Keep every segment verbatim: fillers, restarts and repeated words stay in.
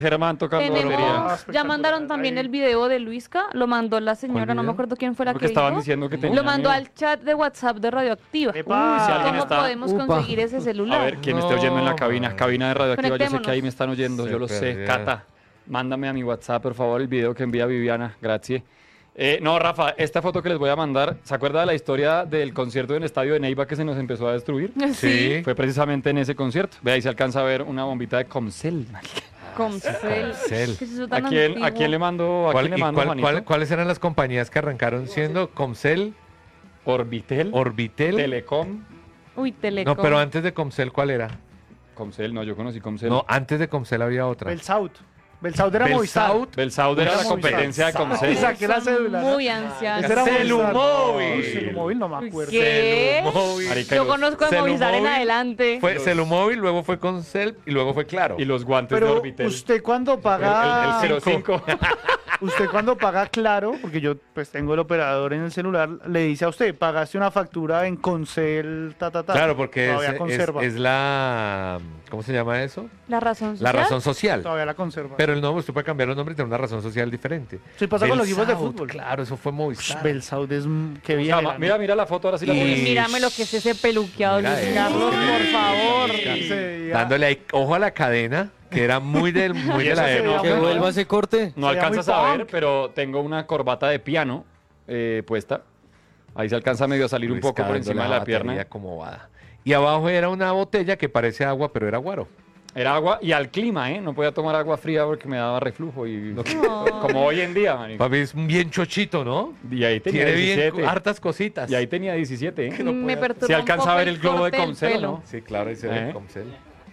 Germán tocando Tenemos, batería. ya mandaron también el video de Luisca, lo mandó la señora, no me acuerdo quién fue la Porque que estaban dijo. diciendo que tenía Lo mandó miedo. al chat de WhatsApp de Radioactiva. Epa. Uy, si alguien ¿Cómo está- podemos Upa. conseguir ese celular? A ver, ¿quién está No, oyendo en la cabina? man. Cabina de Radioactiva, yo sé que Conectémonos. ahí me están oyendo, Se yo lo sé. perdieron. Cata, mándame a mi WhatsApp, por favor, el video que envía Viviana, gracias. Eh, no, Rafa, esta foto que les voy a mandar, ¿se acuerda de la historia del concierto en el estadio de Neiva que se nos empezó a destruir? Sí, Fue precisamente en ese concierto. Ve ahí se alcanza a ver una bombita de Comcel. Comcel. Comcel. ¿Qué es eso ¿A tan quién, antiguo? ¿A quién le mando? ¿A ¿Cuál- quién le y mando, cuál- Juanito? cuál- ¿Cuáles eran las compañías que arrancaron siendo Comcel, Orbitel, Orbitel? Telecom. Uy, Telecom. No, pero antes de Comcel, ¿cuál era? Comcel, no, yo conocí Comcel. No, antes de Comcel había otra. Belsaut. Belsaut era Movistar. Belsaut. Belsaud era la Movistar. competencia de Comcel. Esa- saqué la cédula, ¿no? Muy anciano. Ese era Celumóvil. Movistar. Uy, Celumóvil no me acuerdo. ¿Qué? Celumóvil. Marica, y Yo los- conozco a Celumóvil Movistar en adelante. Fue Celumóvil, luego fue Comcel y luego fue Claro. Y los guantes de Pero Orbitel. usted cuando El, paga... el, el cero cinco. Usted cuando paga Claro, porque yo pues tengo el operador en el celular, le dice a usted, pagaste una factura en Concel, ta, ta, ta. Claro, porque Todavía es, es, conserva. es la... ¿Cómo se llama eso? La razón La social. razón social. Todavía la conserva. Pero el nombre, usted puede cambiar los nombres y tener una razón social diferente. Sí pasa con los equipos de Belsaut, fútbol. Claro, eso fue Movistar. Belsaut es... mm, Qué bien. Llama- mira, mira la foto, ahora sí la Y- pones. Uy, mírame lo que es ese peluqueado, Mira Luis eso. Carlos, por favor. Dándole ahí ojo a la cadena, que era muy, del, muy Y de eso la se época. veía Que No, vuelva no. ese corte. No Se veía alcanzas muy a ver, punk. pero tengo una corbata de piano eh, puesta. Ahí se alcanza medio a salir un Luis poco por Carlos, encima de la pierna. batería como bada. Y abajo era una botella que parece agua, pero era guaro. Era agua y al clima, ¿eh? No podía tomar agua fría porque me daba reflujo. Y como hoy en día, marico. Papi es bien chochito, ¿no? Y ahí tenía Tiene bien diecisiete. hartas cositas. Y ahí tenía diecisiete, ¿eh? Me perturba Si un alcanza poco a ver el globo de corte del Comcel, pelo. ¿no? Sí, claro, ahí se ve ¿Eh? el Comcel.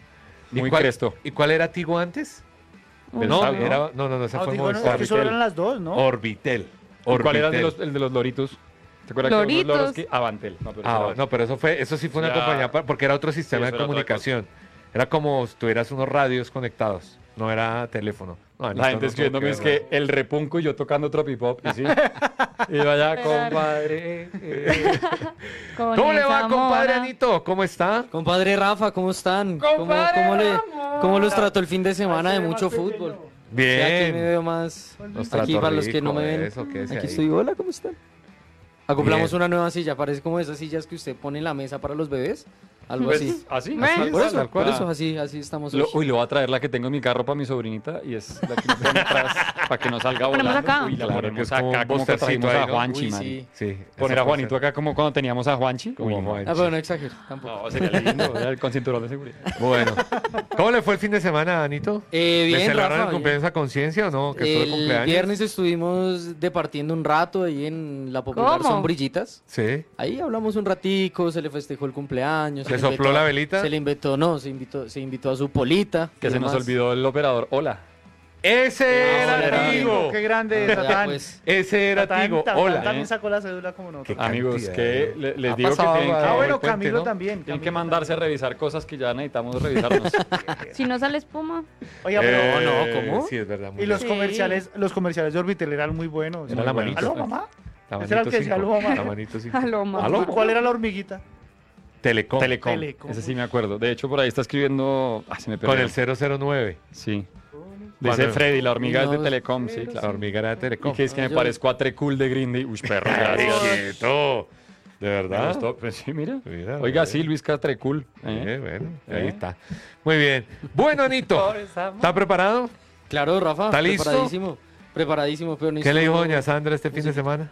Muy ¿Y cuál, cresto. ¿Y cuál era Tigo antes? Uy, No, Belsaut, ¿no? era, no, no, no, esa Ah, fue digo, no, Movistar. es que solo Orbitel. eran las dos, ¿no? Orbitel. ¿Y ¿Cuál era el de, Orbitel. los, el de los loritos? ¿Te acuerdas que eran unos Loritos. loros que... Avantel. No, pero Ah, ese era no, pero eso fue, eso sí fue una Ya. compañía, pa- porque era otro sistema eso de era otra comunicación. Era como si tuvieras unos radios conectados, no era teléfono. No, La gente escribiéndome es que el repunco y yo tocando tropipop. Y sí. Y vaya, compadre. eh. Con ¿Cómo le va, esa compadre mona. Anito? ¿Cómo está? Compadre Rafa, ¿cómo están? ¿Cómo, cómo, le, ¿Cómo los trató el fin de semana de mucho fútbol? Ya aquí me Bien. veo más. Los Aquí trato para los que rico, no me ven. eso, ¿qué es Aquí ahí? estoy. Hola, ¿cómo están? Acoplamos Bien. una nueva silla. Parece como esas sillas que usted pone en la mesa para los bebés. Algo Pues, así. ¿Así? Ve. Así, Por tal eso, por cual. eso, así, así estamos hoy. Lo- uy, le voy a traer la que tengo en mi carro para mi sobrinita y es la que me pone atrás para que no salga Ponemos volando. acá. Uy, la Claro, que ponemos es como acá un como que postercito trajimos ahí, a ¿no? Juanchi, Uy, man. sí. Sí. Poner eso a fue Juanito acá como cuando teníamos a Juanchi. Como Uy, no. Juanchi. Ah, pero no exagero, tampoco. No, sería lindo, era el con cinturón de seguridad. Bueno, ¿cómo le fue el fin de semana, Anito? Eh, ¿Le bien, celebraron Rafa, el cumpleaños a conciencia o no? Que estuvo de El cumpleaños. viernes estuvimos departiendo un rato ahí en la popular ¿Cómo? Sombrillitas. Sí. Ahí hablamos un ratico, se le festejó el cumpleaños. se ¿Le le sopló invitó- la velita? Se le invitó, no, se invitó, se invitó a su polita. Que y se nos demás. olvidó el operador. Hola. Ese Ah, era hola, Tigo. Qué grande, Ya, Tatán. pues. Ese era Tatán, Tigo. Tatán Hola. también ¿eh? sacó la cédula como nosotros. Qué Amigos, cantidad, que ¿eh? le- les Ha digo que pasado tienen a- que- Ah, el bueno, puente, Camilo ¿no? también. Tienen que Camilo mandarse a revisar cosas que ya necesitamos revisarnos. Si no sale espuma. Oiga, pero... Eh, no, ¿cómo? Sí, es verdad. muy Y los Sí. comerciales, los comerciales de Orbitel eran muy buenos. Era la Muy manito. buenos. ¿Aló, mamá? La Ese era el manito que decía, cinco. "Aló, mamá". La manito cinco. Aló, mamá. ¿Aló? ¿Y cuál era la hormiguita? Telecom. Telecom. Telecom. Ese sí me acuerdo. De hecho, por ahí está escribiendo... Ah, se me perdió. Con el cero cero nueve. Sí. Cuando- Dice Freddy, la hormiga es de No, Telecom, sí, La claro. hormiga era de ¿Y Telecom. qué es que me yo- parezco a Trecool de Green Day? Uy, perro, gracias. Quieto. ¿De Me verdad? gustó. Pues sí, mira. Mira, Oiga, mira. sí, Luis Catrecool. ¿eh? Eh, bueno, ahí ¿Eh? está. Muy bien. Bueno, Anito, ¿está preparado? Claro, Rafa. ¿Está listo? Preparadísimo. Preparadísimo, pero ¿Qué necesito- le dijo doña Sandra este fin de semana?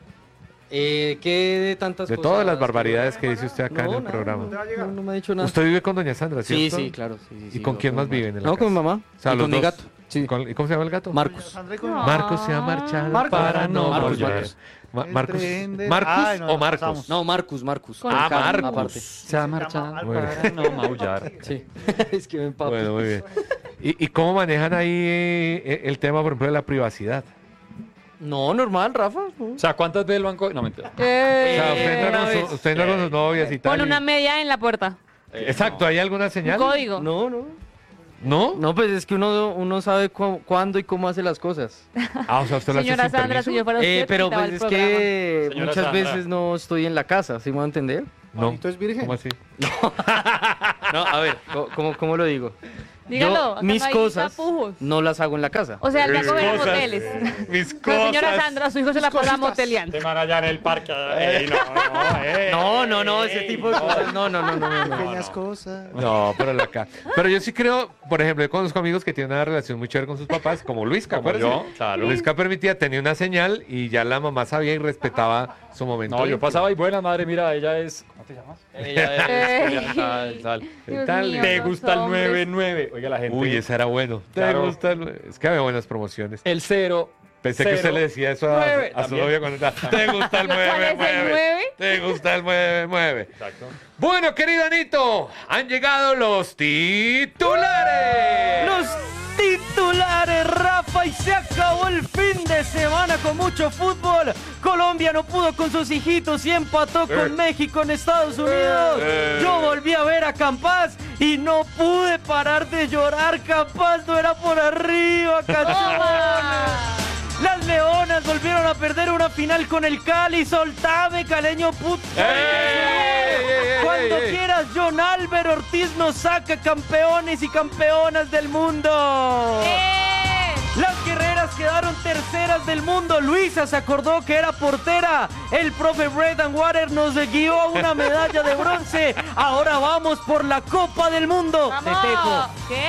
Eh, ¿Qué de tantas De cosas? todas las barbaridades que dice usted acá en No, el nada, programa. No, no me ha dicho nada. Usted vive con doña Sandra, Sí, ¿cierto? sí, claro. sí, sí, ¿Y sí, con vivo quién más mi viven en mamá. la No, con mi casa? mamá. O sea, y los con mi dos. gato. Sí. ¿Y con- ¿Y cómo se llama el gato? Marcos. Sandra y con- No. Marcos se ha marchado Marcos. para no Marcos, volver. Marcos. Ma- El Marcos, tren de- ¿Marcus Ay, no, o no, Marcos? pasamos. No, Marcus, Marcus. Con Ah, K, Marcus. aparte. Se ha marchado Bueno. para no maullar. Sí. Es que me empapo. Bueno, muy bien. ¿Y, y cómo manejan ahí eh, el tema, por ejemplo, de la privacidad? No, normal, Rafa. no. O sea, ¿cuántas veces lo han cogido? No, mentira. O sea, usted Eh, entra una con, su- vez. usted entra con sus novias y tal. Pon y- una media en la puerta. Exacto, ¿hay alguna Un señal? código. No, no. ¿No? No, pues es que uno, uno sabe cu- cuándo y cómo hace las cosas. Ah, o sea, usted lo hace Señora sin Sandra, permiso. si yo fuera usted, Eh, pero quitaba pues el es programa. que Señora muchas Sandra. veces no estoy en la casa, ¿sí me va a entender? No. Juanito es virgen. ¿Cómo así? No, a ver, co- ¿cómo, cómo lo digo? Dígalo, Yo acá mis no hay cosas tapujos. no las hago en la casa. O sea, él va a Mis comer en cosas. moteles. Mis Pero señora cosas. Sandra, su hijo se la pasa moteleando. Se van allá en el parque. Ey, no, no, ey, No, no, no, ese ey, tipo de cosas. No, no, no, no, no. no. Pequeñas cosas. No, pero la acá. Pero yo sí creo, por ejemplo, yo conozco amigos que tienen una relación muy chévere con sus papás, como Luisca, Como acuérdese. yo, claro. Luisca permitía, tenía una señal y ya la mamá sabía y respetaba su momento. No, yo íntimo. pasaba y buena madre, mira, ella es. ¿Cómo te llamas? Ella es. Ey. tal, tal. Dios tal? mío, ¿Te los gusta el hombres. nueve nueve? Oiga, la gente. Uy, ese era bueno. ¿Te Claro. gusta el- Es que había buenas promociones. El cero. Pensé que usted le decía eso a, nueve, a su también. novia cuando estaba. ¿Te gusta el ¿Cuál nueve es el nueve? nueve? ¿Te gusta el nueve nueve? Exacto. Bueno, querido Anito, han llegado los titulares. Los titulares, Rafa, y se acabó el fin de semana con mucho fútbol. Colombia no pudo con sus hijitos y empató con Eh. México en Estados Unidos. Eh. Yo volví a ver a Campas y no pude parar de llorar. Campas no era por arriba, cachón. Las Leonas volvieron a perder una final con el Cali. Soltame, caleño puto. ¡Ey, ey, ey, Cuando ey, ey! quieras, John Álvaro Ortiz nos saca campeones y campeonas del mundo. ¡Eh! Las guerreras quedaron terceras del mundo. Luisa se acordó que era portera. El profe Brendan Water nos guió a una medalla de bronce. Ahora vamos por la Copa del Mundo. Te tejo. ¡Vamos! ¿Qué?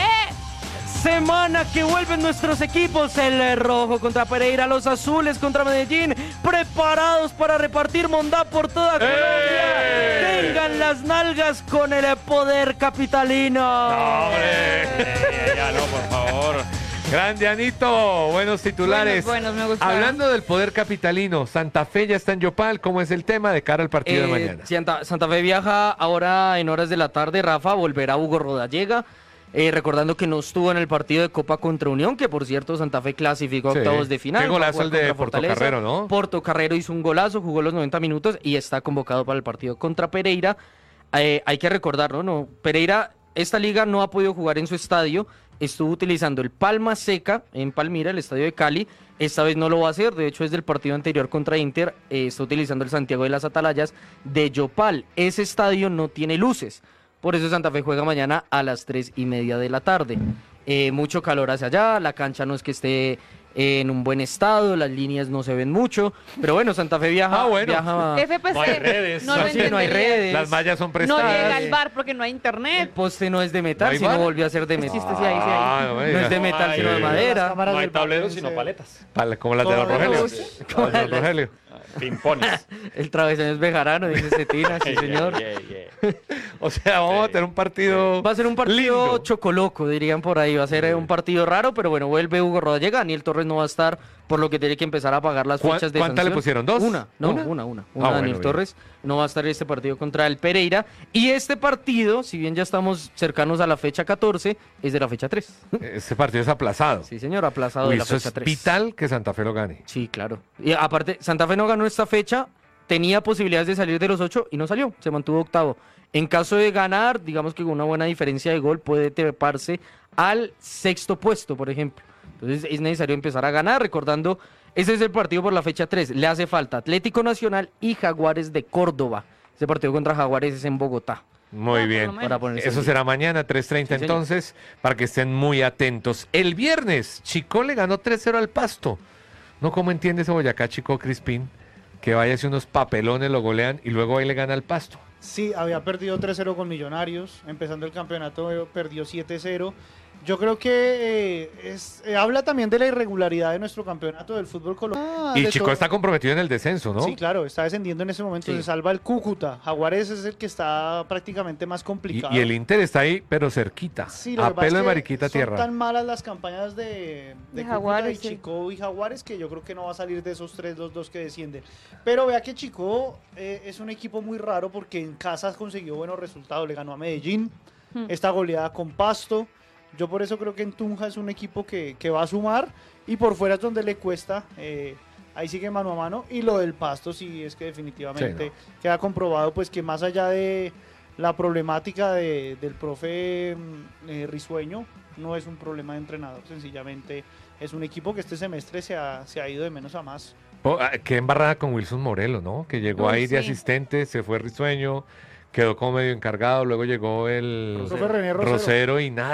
Semana que vuelven nuestros equipos, el rojo contra Pereira, los azules contra Medellín, preparados para repartir mondá por toda Colombia. Tengan las nalgas con el poder capitalino. ¡No, hombre! Ya no, por favor. Grande Anito, buenos titulares. Buenos, buenos, me gustaron. Hablando del poder capitalino, Santa Fe ya está en Yopal. ¿Cómo es el tema de cara al partido de Eh, mañana? Santa, Santa Fe viaja ahora en horas de la tarde, Rafa, volverá Hugo Rodallega. Eh, recordando que no estuvo en el partido de Copa contra Unión, que por cierto Santa Fe clasificó a Sí. octavos de final. Qué va a golazo jugar el de contra Fortaleza. Portocarrero, ¿no? Portocarrero hizo un golazo, jugó los noventa minutos y está convocado para el partido contra Pereira. Eh, hay que recordar, ¿no? no Pereira, esta liga no ha podido jugar en su estadio, estuvo utilizando el Palma Seca en Palmira, el estadio de Cali. Esta vez no lo va a hacer, de hecho desde el partido anterior contra Inter eh, está utilizando el Santiago de las Atalayas de Yopal. Ese estadio no tiene luces. Por eso Santa Fe juega mañana a las tres y media de la tarde. Eh, mucho calor hacia allá, la cancha no es que esté en un buen estado, las líneas no se ven mucho, pero bueno, Santa Fe viaja. Ah, bueno. viaja F P C. No hay redes. No lo Sí, no hay entendería. redes. Las mallas son No prestadas. llega al bar porque no hay El internet. poste no es de metal, ¿No hay sino bar? volvió a ser de metal. Existe, sí hay, sí hay. Ah, no, No es de metal, Ay, sino de ay, madera. cámaras No hay del bar tableros, deben sino ser- paletas. Pala- Como las de Don Todas Rogelio. las- Como las de Don Rogelio. Pimpones. El travesaño es bejarano, dice Cetina, sí señor. Yeah, yeah, yeah. O sea, vamos a tener un partido. Va a ser un partido lindo. chocoloco, dirían por ahí. Va a ser eh, un partido raro, pero bueno, vuelve Hugo Rodallega. Daniel Torres no va a estar, por lo que tiene que empezar a pagar las ¿Cuán- fechas de cuántas le sanción. pusieron? ¿Dos? Una, no, ¿Una? una, una. Una, Ah, bueno, Daniel bien. Torres no va a estar en este partido contra el Pereira. Y este partido, si bien ya estamos cercanos a la fecha catorce, es de la fecha tres. Este partido es aplazado. Sí, señor, aplazado Uy, de la eso fecha es tres. vital que Santa Fe lo gane. Sí, claro. Y aparte, Santa Fe no ganó esta fecha, tenía posibilidades de salir de los ocho y no salió, se mantuvo octavo. En caso de ganar, digamos que con una buena diferencia de gol puede treparse al sexto puesto, por ejemplo. Entonces es necesario empezar a ganar, recordando, ese es el partido por la fecha tres. Le hace falta Atlético Nacional y Jaguares de Córdoba. Ese partido contra Jaguares es en Bogotá. Muy Ah, por bien. lo menos. Para ponerse Eso al día. será mañana, tres treinta Sí, señor. entonces, para que estén muy atentos. El viernes, Chico le ganó tres cero al Pasto. No, ¿cómo entiende ese Boyacá Chico Crispín? Que vaya hacia unos papelones, lo golean y luego ahí le gana al Pasto. Sí, había perdido tres cero con Millonarios. Empezando el campeonato eh, perdió siete cero. Yo creo que eh, es, eh, habla también de la irregularidad de nuestro campeonato del fútbol colombiano. y De Chico todo- está comprometido en el descenso, ¿no? Sí, claro, está descendiendo en ese momento. Sí. Se salva el Cúcuta. Jaguares es el que está prácticamente más Y, complicado. y el Inter está ahí, pero cerquita. Sí, lo a que pasa pelo es de que mariquita son tierra. tan malas las campañas de, de, De Cúcuta Jaguares, y sí. Chico y Jaguares que yo creo que no va a salir de esos tres los dos que descienden. Pero vea que Chico eh, es un equipo muy raro porque en casa consiguió buenos resultados. Le ganó a Medellín, Hmm. esta goleada con Pasto. Yo por eso creo que en Tunja es un equipo que, que va a sumar y por fuera es donde le cuesta. eh, ahí sigue mano a mano. Y lo del Pasto sí es que definitivamente Sí, queda comprobado pues que más allá de la problemática de- del profe mm, eh, Risueño, no es un problema de entrenador, sencillamente es un equipo que este semestre se ha, se ha ido de menos a más. Oh, ah, qué embarrada con Wilson Morelo, ¿no? Que llegó Uy, ahí de sí. asistente, se fue risueño, quedó como medio encargado, luego llegó el Profe René Rosero. Rosero y nada.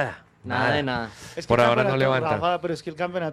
Nada Nada. de nada. Es que Por el ahora no campeonato, levanta. Rafa, pero es que el campeonato